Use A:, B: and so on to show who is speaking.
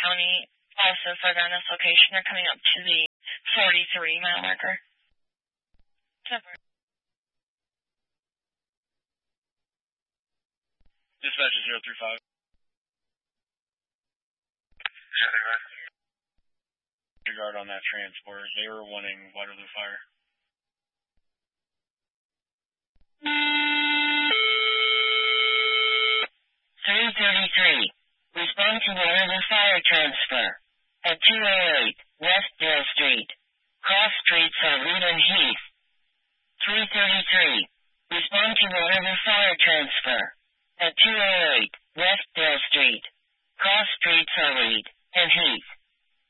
A: County also further on this location. They're coming up to the 43-mile marker. Temporary.
B: Dispatch is 035. Regard on that transport. They were wanting Waterloo Fire.
A: 333. Respond to Waterloo Fire transfer. At 208 West Dale Street. Cross streets are Reed and Heath. 333. Respond to Waterloo Fire transfer. At 208 West Dale Street. Cross streets are Reed and Heath.